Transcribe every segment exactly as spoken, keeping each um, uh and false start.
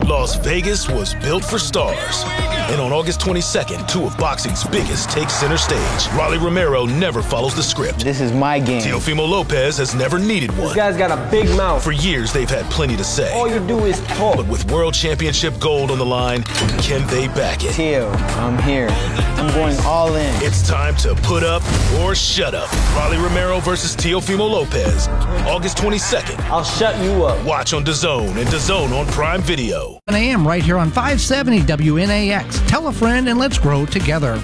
Las Vegas was built for stars. And on August twenty-second, two of boxing's biggest take center stage. Rolly Romero never follows the script. This is my game. Teofimo Lopez has never needed one. This guy's got a big mouth. For years, they've had plenty to say. All you do is talk. But with World Championship gold on the line, can they back it? Teo, I'm here. I'm going all in. It's time to put up or shut up. Rolly Romero versus Teofimo Lopez, August twenty-second. I'll shut you up. Watch on DAZN and DAZN on Prime Video. I am right here on five seventy W N A X. Tell a friend and let's grow together.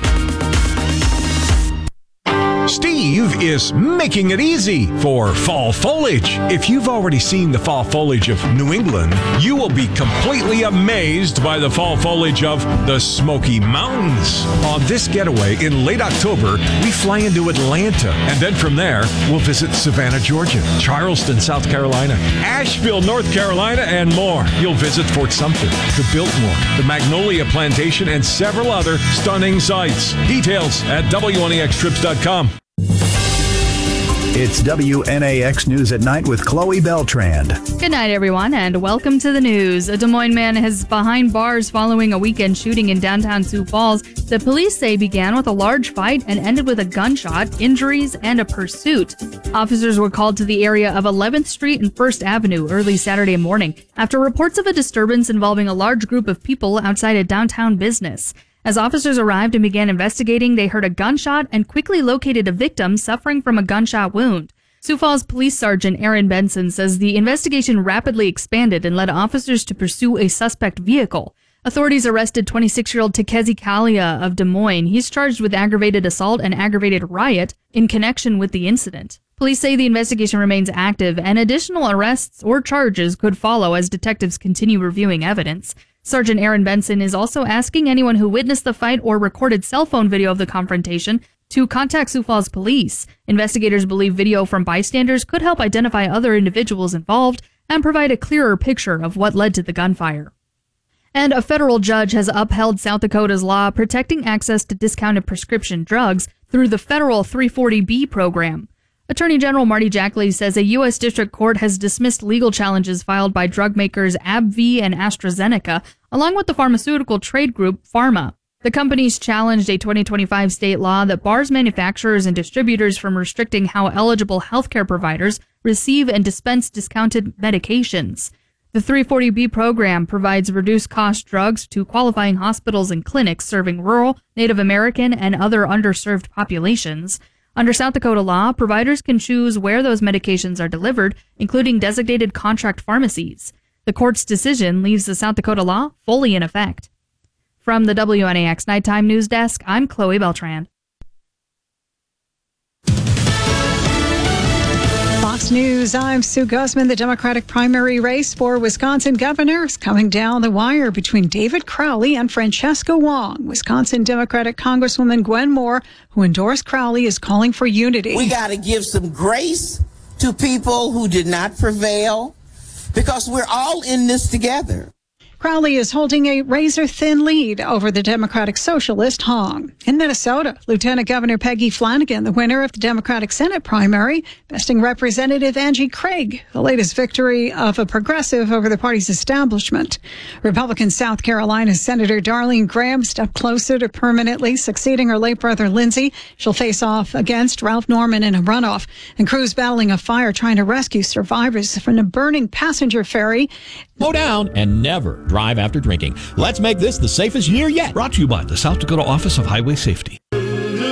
Steve is making it easy for fall foliage. If you've already seen the fall foliage of New England, you will be completely amazed by the fall foliage of the Smoky Mountains. On this getaway in late October, we fly into Atlanta, and then from there, we'll visit Savannah, Georgia, Charleston, South Carolina, Asheville, North Carolina, and more. You'll visit Fort Sumter, the Biltmore, the Magnolia Plantation, and several other stunning sights. Details at W N A X trips dot com. It's W N A X News at Night with Chloe Beltrand. Good night, everyone, and welcome to the news. A Des Moines man is behind bars following a weekend shooting in downtown Sioux Falls. The police say began with a large fight and ended with a gunshot, injuries, and a pursuit. Officers were called to the area of eleventh Street and First Avenue early Saturday morning after reports of a disturbance involving a large group of people outside a downtown business. As officers arrived and began investigating, they heard a gunshot and quickly located a victim suffering from a gunshot wound. Sioux Falls Police Sergeant Aaron Benson says the investigation rapidly expanded and led officers to pursue a suspect vehicle. Authorities arrested twenty-six-year-old Takeshi Kalia of Des Moines. He's charged with aggravated assault and aggravated riot in connection with the incident. Police say the investigation remains active and additional arrests or charges could follow as detectives continue reviewing evidence. Sergeant Aaron Benson is also asking anyone who witnessed the fight or recorded cell phone video of the confrontation to contact Sioux Falls Police. Investigators believe video from bystanders could help identify other individuals involved and provide a clearer picture of what led to the gunfire. And a federal judge has upheld South Dakota's law protecting access to discounted prescription drugs through the federal three forty B program. Attorney General Marty Jackley says a U S district court has dismissed legal challenges filed by drug makers AbbVie and AstraZeneca, along with the pharmaceutical trade group Pharma. The companies challenged a twenty twenty-five state law that bars manufacturers and distributors from restricting how eligible healthcare providers receive and dispense discounted medications. The three forty B program provides reduced-cost drugs to qualifying hospitals and clinics serving rural, Native American, and other underserved populations. Under South Dakota law, providers can choose where those medications are delivered, including designated contract pharmacies. The court's decision leaves the South Dakota law fully in effect. From the W N A X Nighttime News Desk, I'm Chloe Beltrand. Fox News, I'm Sue Guzman. The Democratic primary race for Wisconsin governor is coming down the wire between David Crowley and Francesca Wong. Wisconsin Democratic Congresswoman Gwen Moore, who endorsed Crowley, is calling for unity. We got to give some grace to people who did not prevail because we're all in this together. Crowley is holding a razor-thin lead over the Democratic Socialist Hong. In Minnesota, Lieutenant Governor Peggy Flanagan, the winner of the Democratic Senate primary, besting Representative Angie Craig, the latest victory of a progressive over the party's establishment. Republican South Carolina Senator Darlene Graham stepped closer to permanently succeeding her late brother Lindsey. She'll face off against Ralph Norman in a runoff. And crews battling a fire trying to rescue survivors from a burning passenger ferry. Slow down and never drive after drinking. Let's make this the safest year yet. Brought to you by the South Dakota Office of Highway Safety.